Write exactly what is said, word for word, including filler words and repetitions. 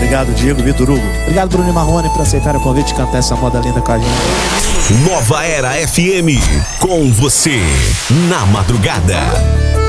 Obrigado, Diego, Vitor Hugo. Obrigado, Bruno e Marrone, por aceitar o convite de cantar essa moda linda com a gente. Nova Era F M, com você, na madrugada.